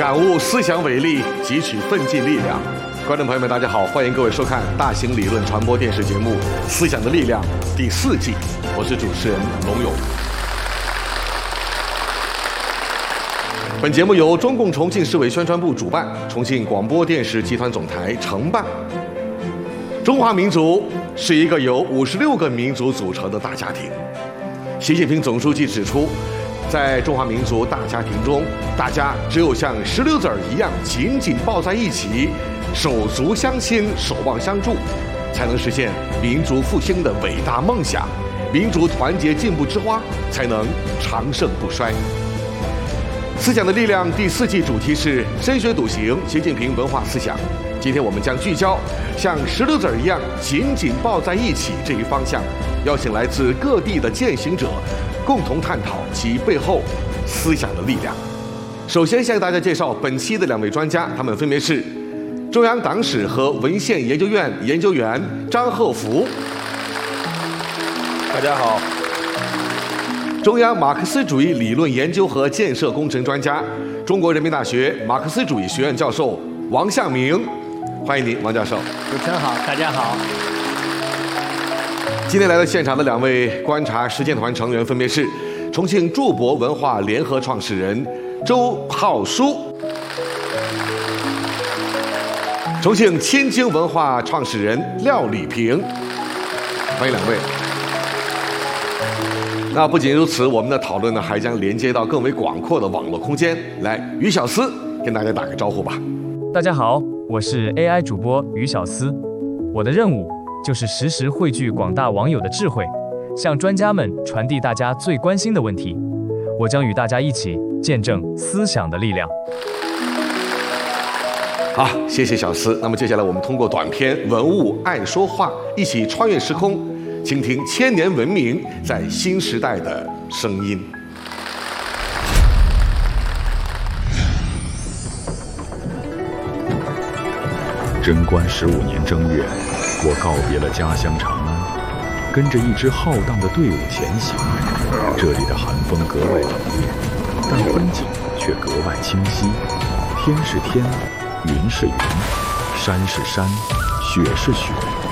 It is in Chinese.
感悟思想伟力，汲取奋进力量。观众朋友们，大家好，欢迎各位收看大型理论传播电视节目《思想的力量》第4季，我是主持人龙勇。本节目由中共重庆市委宣传部主办，重庆广播电视集团总台承办。中华民族是一个由56个民族组成的大家庭。习近平总书记指出，在中华民族大家庭中，大家只有像石榴籽儿一样紧紧抱在一起，手足相亲，守望相助，才能实现民族复兴的伟大梦想。民族团结进步之花才能长盛不衰。思想的力量第4季主题是深学笃行习近平文化思想。今天我们将聚焦像石榴籽儿一样紧紧抱在一起这一方向，邀请来自各地的践行者，共同探讨其背后思想的力量。首先向大家介绍本期的2位专家，他们分别是中央党史和文献研究院研究员张鹤福。 大家好。 中央马克思主义理论研究和建设工程专家，中国人民大学马克思主义学院教授王向明。欢迎您，王教授。 主持人好，大家好。 今天来到现场的2位观察实践团成员分别是重庆筑博文化联合创始人周浩书，重庆千经文化创始人廖礼平。欢迎2位。那不仅如此，我们的讨论呢还将连接到更为广阔的网络空间。来，于小思跟大家打个招呼吧。 大家好，我是 AI 主播于小思，我的任务就是实时汇聚广大网友的智慧，向专家们传递大家最关心的问题。我将与大家一起见证思想的力量。 好，谢谢小思。那么接下来我们通过短片《文物爱说话》，一起穿越时空，倾听千年文明在新时代的声音。 贞观15年正月，我告别了家乡长安，跟着一支浩荡的队伍前行。这里的寒风格外冷冽，但风景却格外清晰。天是天，云是云，山是山，雪是雪，